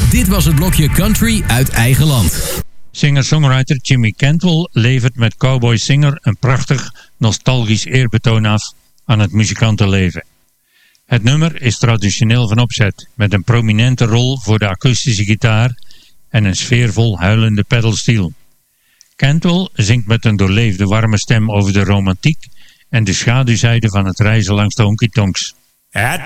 Dit was het blokje Country uit eigen land. Singer-songwriter Jimmy Cantwell levert met Cowboy Singer een prachtig, nostalgisch eerbetoon af aan het muzikantenleven. Het nummer is traditioneel van opzet, met een prominente rol voor de akoestische gitaar en een sfeervol huilende pedalsteel. Cantwell zingt met een doorleefde warme stem over de romantiek en de schaduwzijde van het reizen langs de honky-tonks. At